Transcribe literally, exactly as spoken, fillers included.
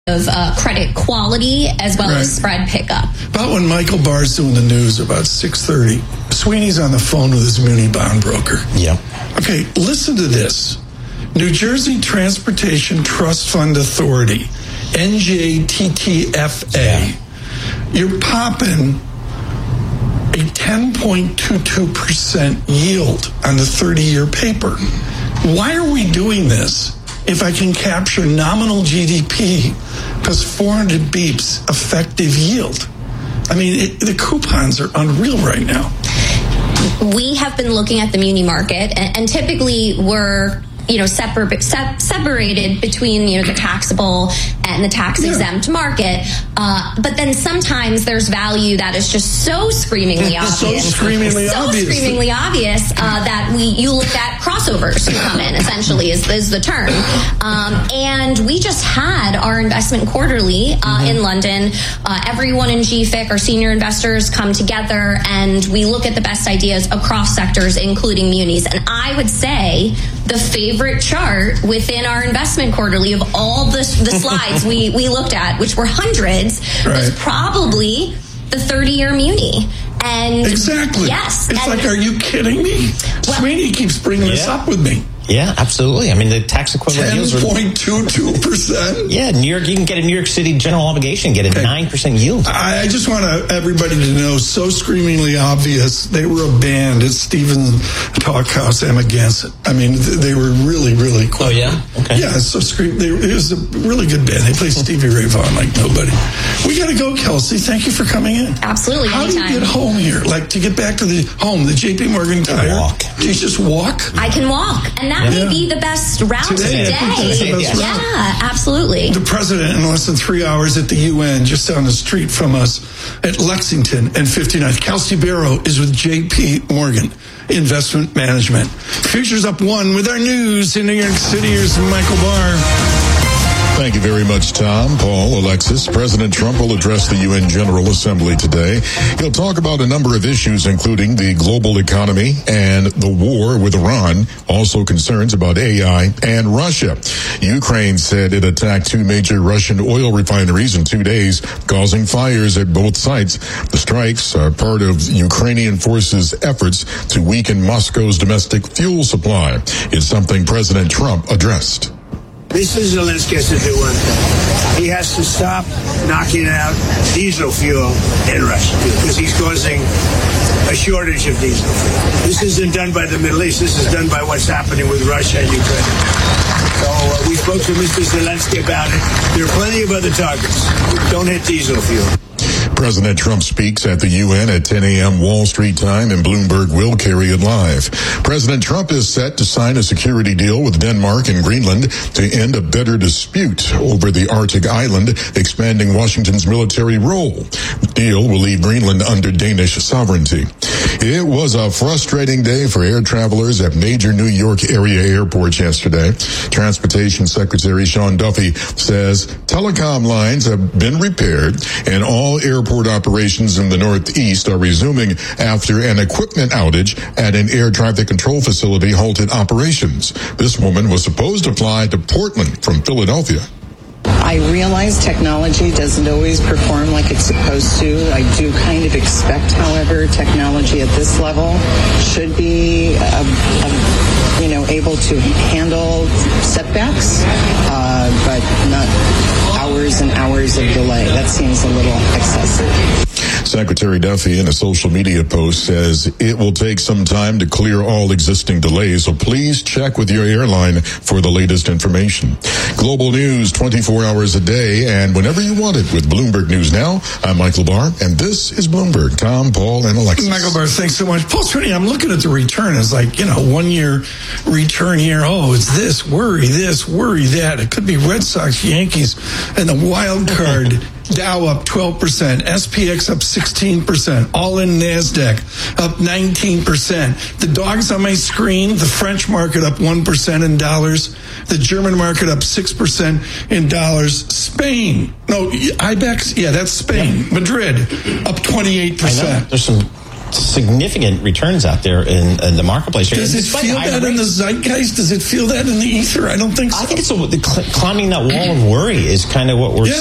of uh, credit quality as well right. as spread pickup. About when Michael Barr's doing the news about six thirty, Sweeney's on the phone with his muni bond broker. Yeah. Okay, listen to this. New Jersey Transportation Trust Fund Authority, N J T T F A. Yeah. You're popping a ten point two two percent yield on the thirty-year paper. Why are we doing this if I can capture nominal G D P plus four hundred beeps effective yield? I mean, it, the coupons are unreal right now. We have been looking at the muni market, and, and typically we're you know, separ- se- separated between, you know, the taxable and the tax-exempt yeah. market. Uh, but then sometimes there's value that is just so screamingly obvious. So screamingly so obvious. So screamingly obvious uh, that we you look at crossovers who come in, essentially, is, is the term. Um, and we just had our investment quarterly uh, mm-hmm. in London. Uh, everyone in G F I C, our senior investors, come together, and we look at the best ideas across sectors, including munis. And I would say the favorite chart within our investment quarterly of all the, the slides we, we looked at, which were hundreds, right. was probably the thirty-year muni. And exactly. Yes. It's and, like, are you kidding me? Well, Sweeney keeps bringing yeah. this up with me. Yeah, absolutely. I mean, the tax equivalent yields are ten point two two percent. Yeah, New York, you can get a New York City general obligation, get a okay. nine percent yield. I, I just want to, everybody to know, so screamingly obvious, they were a band at Stephen Talkhouse, Amagansett. I mean, they were really, really cool. Oh, yeah? Okay. Yeah, so scream, they, it was a really good band. They played Stevie Ray Vaughan like nobody. We got to go, Kelsey. Thank you for coming in. Absolutely. How anytime. do you get home here? Like, to get back to the home, the J P Morgan Tire? Walk. Do you just walk? I can walk. And that yeah. may be the best route today. today. today. Yeah, yeah, absolutely. The president in less than three hours at the U N, just down the street from us at Lexington and fifty-ninth. Kelsey Barrow is with J P Morgan Investment Management. Futures up one with our news in New York City. Here's Michael Barr. Thank you very much, Tom, Paul, Alexis. President Trump will address the U N General Assembly today. He'll talk about a number of issues, including the global economy and the war with Iran, also concerns about A I and Russia. Ukraine said it attacked two major Russian oil refineries in two days, causing fires at both sites. The strikes are part of Ukrainian forces' efforts to weaken Moscow's domestic fuel supply. It's something President Trump addressed. Mister Zelensky has to do one thing. He has to stop knocking out diesel fuel in Russia because he's causing a shortage of diesel fuel. This isn't done by the Middle East. This is done by what's happening with Russia and Ukraine. So uh, we spoke to Mister Zelensky about it. There are plenty of other targets. Don't hit diesel fuel. President Trump speaks at the U N at ten a.m. Wall Street time, and Bloomberg will carry it live. President Trump is set to sign a security deal with Denmark and Greenland to end a bitter dispute over the Arctic island, expanding Washington's military role. The deal will leave Greenland under Danish sovereignty. It was a frustrating day for air travelers at major New York area airports yesterday. Transportation Secretary Sean Duffy says telecom lines have been repaired and all airport operations in the Northeast are resuming after an equipment outage at an air traffic control facility halted operations. This woman was supposed to fly to Portland from Philadelphia. I realize technology doesn't always perform like it's supposed to. I do kind of expect, however, technology at this level should be, uh, uh, you know, able to handle setbacks, uh, but not hours and hours of delay. That seems a little excessive. Secretary Duffy, in a social media post, says it will take some time to clear all existing delays, so please check with your airline for the latest information. Global news twenty-four hours a day and whenever you want it with Bloomberg News Now. I'm Michael Barr, and this is Bloomberg. Tom, Paul, and Alexis. Michael Barr, thanks so much. Paul Sweeney, I'm looking at the return. It's like, you know, one-year return here. Oh, it's this, worry this, worry that. It could be Red Sox, Yankees, and the wild card. Dow up twelve percent, S P X up sixteen percent, all in NASDAQ up nineteen percent. The dogs on my screen, the French market up one percent in dollars, the German market up six percent in dollars, Spain, no, I BEX, yeah, that's Spain, yeah. Madrid up twenty-eight percent. I know. There's some significant returns out there in, in the marketplace. Does it feel that in the zeitgeist? Does it feel that in the ether? I don't think so. I think it's a, the cl- climbing that wall of worry is kind of what we're yeah.